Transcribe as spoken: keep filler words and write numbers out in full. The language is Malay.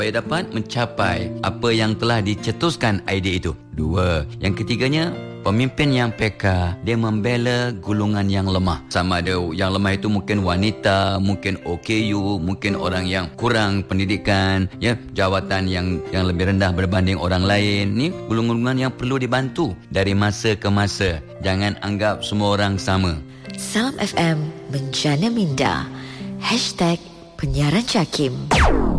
supaya dapat mencapai apa yang telah dicetuskan idea itu. Dua, yang ketiganya, pemimpin yang peka, dia membela golongan yang lemah. Sama ada yang lemah itu mungkin wanita, mungkin O K U, mungkin orang yang kurang pendidikan, ya, jawatan yang yang lebih rendah berbanding orang lain. Ni golongan-golongan yang perlu dibantu dari masa ke masa. Jangan anggap semua orang sama. Salam F M menjana minda. Hashtag penyiaran Jakim.